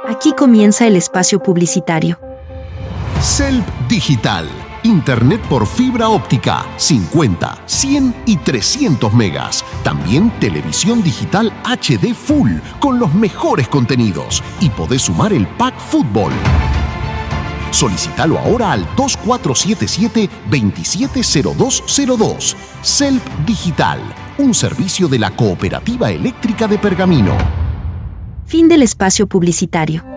Aquí comienza el espacio publicitario. CELP Digital. Internet por fibra óptica, 50, 100 y 300 megas. También televisión digital HD Full, con los mejores contenidos. Y podés sumar el pack fútbol. Solicítalo ahora al 2477-270202. CELP Digital, un servicio de la Cooperativa Eléctrica de Pergamino. Fin del espacio publicitario.